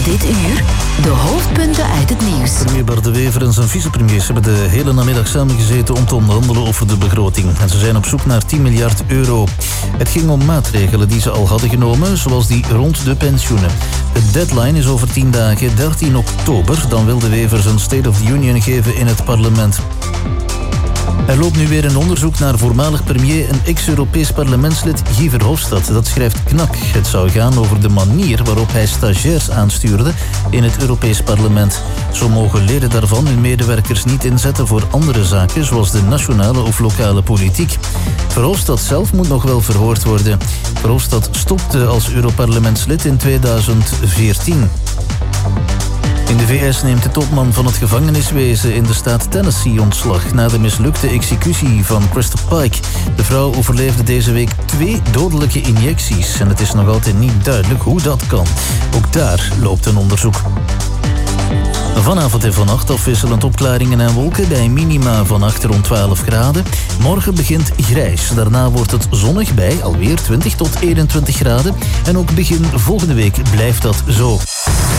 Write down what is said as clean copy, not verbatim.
Dit uur de hoofdpunten uit het nieuws. Premier Bart De Wever en zijn vicepremiers hebben de hele namiddag samengezeten om te onderhandelen over de begroting. En ze zijn op zoek naar 10 miljard euro. Het ging om maatregelen die ze al hadden genomen, zoals die rond de pensioenen. De deadline is over 10 dagen, 13 oktober. Dan wil De Wever zijn State of the Union geven in het parlement. Er loopt nu weer een onderzoek naar voormalig premier en ex-Europees parlementslid Guy Verhofstadt. Dat schrijft KNAK. Het zou gaan over de manier waarop hij stagiairs aanstuurde in het Europees parlement. Zo mogen leden daarvan hun medewerkers niet inzetten voor andere zaken, zoals de nationale of lokale politiek. Verhofstadt zelf moet nog wel verhoord worden. Verhofstadt stopte als Europarlementslid in 2014. In de VS neemt de topman van het gevangeniswezen in de staat Tennessee ontslag na de mislukte executie van Christopher Pike. De vrouw overleefde deze week 2 dodelijke injecties en het is nog altijd niet duidelijk hoe dat kan. Ook daar loopt een onderzoek. Vanavond en vannacht afwisselend opklaringen en wolken bij minima van 8 rond 12 graden. Morgen begint grijs. Daarna wordt het zonnig bij alweer 20 tot 21 graden. En ook begin volgende week blijft dat zo.